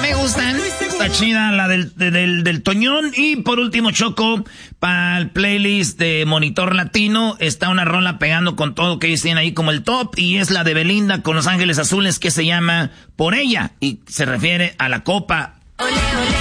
me gustan. Está chida la del Toñón. Y por último, Choco, para el playlist de Monitor Latino, está una rola pegando con todo que ellos tienen ahí como el top. Y es la de Belinda con Los Ángeles Azules, que se llama Por Ella. Y se refiere a la copa. Olé, olé.